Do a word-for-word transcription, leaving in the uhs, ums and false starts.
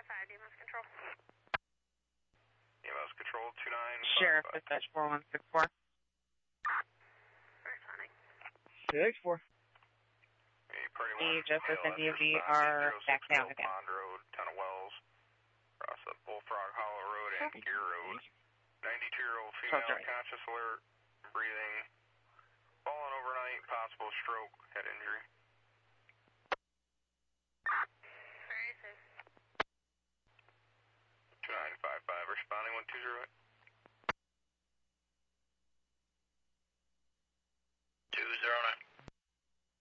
five five, D M S control. D M S control, two nine five five. Sheriff, dispatch four one six four. Responding. two six four. The Justice and D M V are back down again. Pond Road, Town of Wells, across the Bullfrog Hollow Road and Gear Road. ninety-two-year-old female, right. conscious, alert, breathing, fallen overnight, possible stroke, head injury. Very safe. two nine five five, responding one two zero eight.